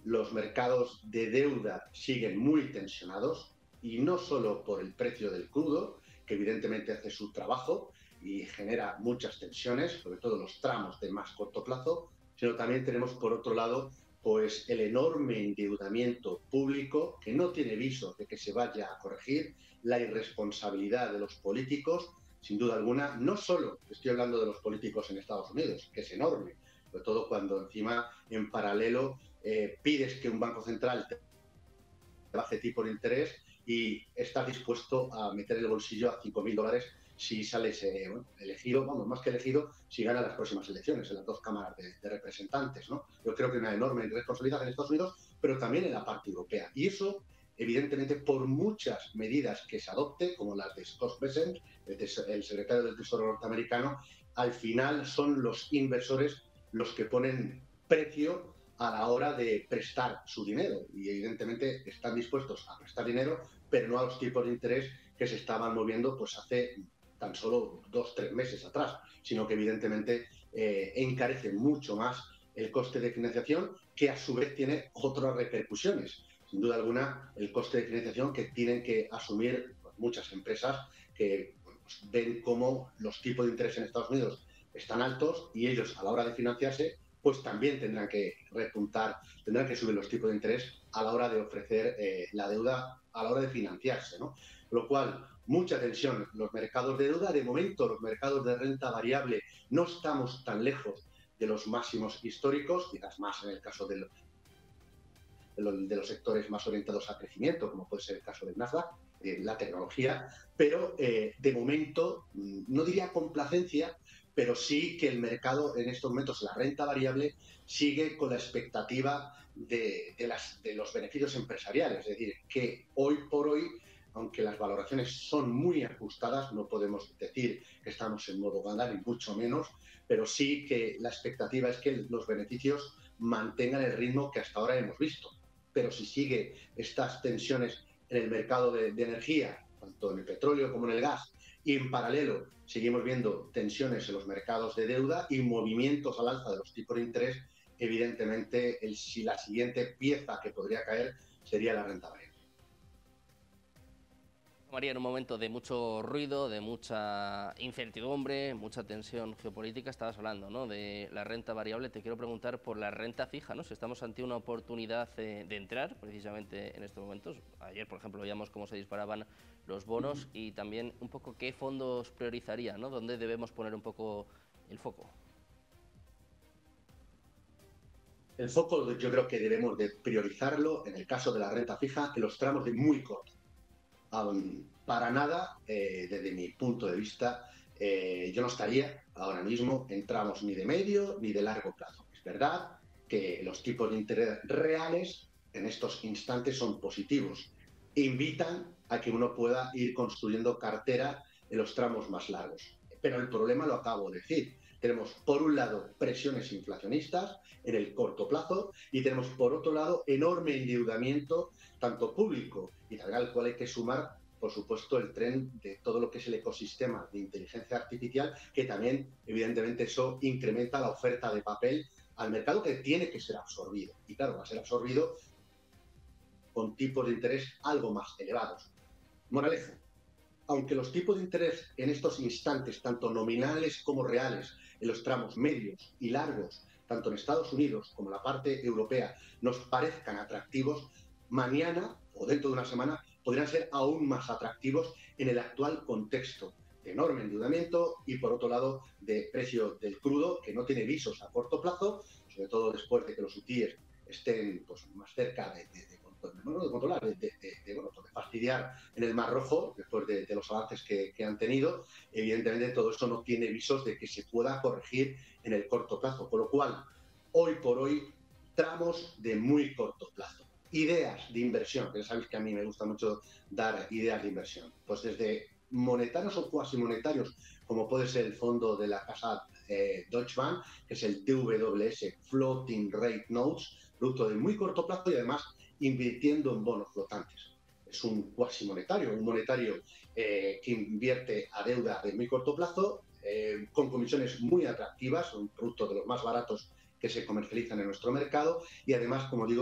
los mercados de deuda siguen muy tensionados y no solo por el precio del crudo, que evidentemente hace su trabajo y genera muchas tensiones, sobre todo los tramos de más corto plazo, sino también tenemos por otro lado pues el enorme endeudamiento público que no tiene visos de que se vaya a corregir, la irresponsabilidad de los políticos, sin duda alguna. No solo estoy hablando de los políticos en Estados Unidos, que es enorme, sobre todo cuando encima en paralelo pides que un banco central te baje tipo de interés y estás dispuesto a meter el bolsillo a $5.000 si sales elegido, vamos, más que elegido, si gana las próximas elecciones en las dos cámaras de representantes, ¿no? Yo creo que hay una enorme responsabilidad en Estados Unidos, pero también en la parte europea. Y eso, evidentemente, por muchas medidas que se adopte, como las de Scott Bessent, el secretario del Tesoro norteamericano, al final son los inversores los que ponen precio a la hora de prestar su dinero y evidentemente están dispuestos a prestar dinero, pero no a los tipos de interés que se estaban moviendo pues hace tan solo 2-3 meses atrás, sino que evidentemente encarece mucho más el coste de financiación, que a su vez tiene otras repercusiones. Sin duda alguna, el coste de financiación que tienen que asumir pues, muchas empresas que bueno, pues, ven cómo los tipos de interés en Estados Unidos están altos y ellos a la hora de financiarse pues también tendrán que repuntar, tendrán que subir los tipos de interés a la hora de ofrecer la deuda, a la hora de financiarse, ¿no? Lo cual, mucha tensión en los mercados de deuda. De momento, los mercados de renta variable no estamos tan lejos de los máximos históricos, quizás más en el caso de los sectores más orientados a crecimiento, como puede ser el caso del Nasdaq, la tecnología, pero de momento, no diría complacencia, pero sí que el mercado en estos momentos, la renta variable, sigue con la expectativa de los beneficios empresariales. Es decir, que hoy por hoy, aunque las valoraciones son muy ajustadas, no podemos decir que estamos en modo gala, ni mucho menos, pero sí que la expectativa es que los beneficios mantengan el ritmo que hasta ahora hemos visto. Pero si sigue estas tensiones en el mercado de energía, tanto en el petróleo como en el gas, y en paralelo seguimos viendo tensiones en los mercados de deuda y movimientos al alza de los tipos de interés, evidentemente si la siguiente pieza que podría caer sería la renta variable. María, en un momento de mucho ruido, de mucha incertidumbre, mucha tensión geopolítica, estabas hablando, ¿no?, de la renta variable. Te quiero preguntar por la renta fija, ¿no? Si estamos ante una oportunidad de entrar precisamente en estos momentos. Ayer, por ejemplo, veíamos cómo se disparaban los bonos y también un poco qué fondos priorizaría, ¿no? ¿Dónde debemos poner un poco el foco? El foco yo creo que debemos de priorizarlo en el caso de la renta fija en los tramos de muy corto. Para nada, desde mi punto de vista, yo no estaría ahora mismo en tramos ni de medio ni de largo plazo. Es verdad que los tipos de interés reales en estos instantes son positivos. Invitan a que uno pueda ir construyendo cartera en los tramos más largos. Pero el problema lo acabo de decir. Tenemos, por un lado, presiones inflacionistas en el corto plazo y tenemos, por otro lado, enorme endeudamiento, tanto público y tal, al cual hay que sumar, por supuesto, el tren de todo lo que es el ecosistema de inteligencia artificial, que también, evidentemente, eso incrementa la oferta de papel al mercado, que tiene que ser absorbido. Y claro, va a ser absorbido con tipos de interés algo más elevados. Moraleja, aunque los tipos de interés en estos instantes, tanto nominales como reales, en los tramos medios y largos, tanto en Estados Unidos como en la parte europea, nos parezcan atractivos, mañana o dentro de una semana podrían ser aún más atractivos en el actual contexto de enorme endeudamiento y, por otro lado, de precio del crudo, que no tiene visos a corto plazo, sobre todo después de que los hutíes estén pues, más cerca de controlar, bueno, de fastidiar en el Mar Rojo, después de los avances que han tenido. Evidentemente todo eso no tiene visos de que se pueda corregir en el corto plazo, por lo cual, hoy por hoy, tramos de muy corto plazo. Ideas de inversión, que ya sabéis que a mí me gusta mucho dar ideas de inversión, pues desde monetarios o cuasi monetarios, como puede ser el fondo de la casa Deutsche Bank, que es el DWS Floating Rate Notes, producto de muy corto plazo y además invirtiendo en bonos flotantes. Es un cuasi monetario, un monetario que invierte a deuda de muy corto plazo, con comisiones muy atractivas, un producto de los más baratos que se comercializan en nuestro mercado y además, como digo,